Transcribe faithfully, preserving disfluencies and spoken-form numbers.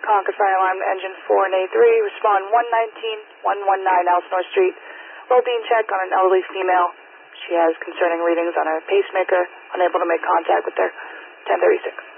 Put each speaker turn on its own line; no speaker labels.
Concord Fire Alarm, engine four and A three, respond one nineteen, one nineteen Elsinore Street. Well-being check on an elderly female. She has concerning readings on her pacemaker, unable to make contact with her. ten thirty-six.